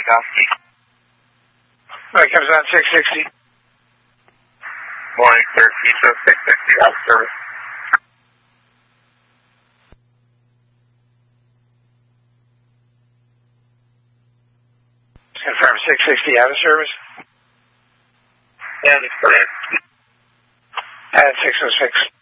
Tchaikovsky. Right, comes on 660. Morning, sir. Keto 660 out of service. Confirm 660 out of service. That is correct. And 606.